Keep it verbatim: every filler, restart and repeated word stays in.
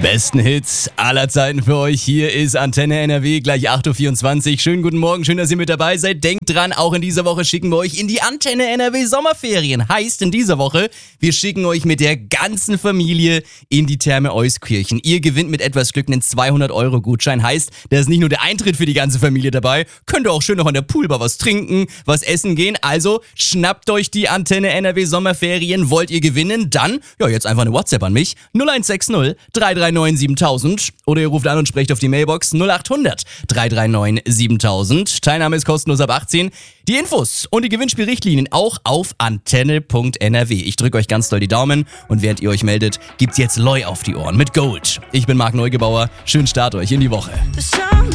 besten Hits aller Zeiten für euch. Hier ist Antenne N R W, gleich acht Uhr vierundzwanzig. Schönen guten Morgen, schön, dass ihr mit dabei seid. Denkt dran, auch in dieser Woche schicken wir euch in die Antenne N R W Sommerferien. Heißt in dieser Woche, wir schicken euch mit der ganzen Familie in die Therme Euskirchen. Ihr gewinnt mit etwas Glück einen zweihundert Euro Gutschein. Heißt, da ist nicht nur der Eintritt für die ganze Familie dabei, könnt ihr auch schön noch an der Poolbar was trinken, was essen gehen. Also schnappt euch die Antenne N R W Sommerferien. Wollt ihr gewinnen? Dann, ja, jetzt einfach eine WhatsApp an mich. null eins sechs null drei drei neun siebentausend oder ihr ruft an und sprecht auf die Mailbox null acht hundert drei drei neun siebentausend. Teilnahme ist kostenlos ab achtzehn. Die Infos und die Gewinnspielrichtlinien auch auf antenne punkt n r w. Ich drücke euch ganz doll die Daumen und während ihr euch meldet, gibt's jetzt Loi auf die Ohren mit Gold. Ich bin Marc Neugebauer. Schönen Start euch in die Woche.